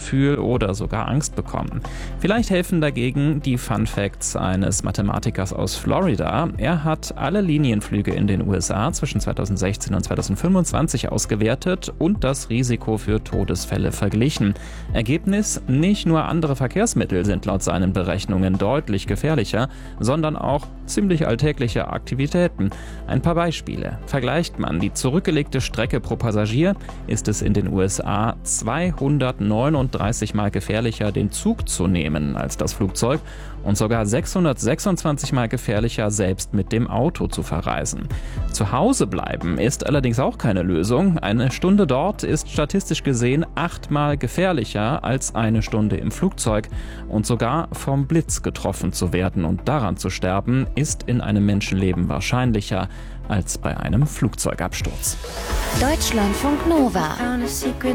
Schuldgefühl oder sogar Angst bekommen. Vielleicht helfen dagegen die Fun Facts eines Mathematikers aus Florida. Er hat alle Linienflüge in den USA zwischen 2016 und 2025 ausgewertet und das Risiko für Todesfälle verglichen. Ergebnis: Nicht nur andere Verkehrsmittel sind laut seinen Berechnungen deutlich gefährlicher, sondern auch ziemlich alltägliche Aktivitäten. Ein paar Beispiele. Vergleicht man die zurückgelegte Strecke pro Passagier, ist es in den USA 239 Mal gefährlicher, den Zug zu nehmen als das Flugzeug und sogar 626 Mal gefährlicher, selbst mit dem Auto zu verreisen. Zu Hause bleiben ist allerdings auch keine Lösung. Eine Stunde dort ist statistisch gesehen 8-mal gefährlicher als eine Stunde im Flugzeug. Und sogar vom Blitz getroffen zu werden und daran zu sterben, ist in einem Menschenleben wahrscheinlicher als bei einem Flugzeugabsturz. Deutschlandfunk Nova.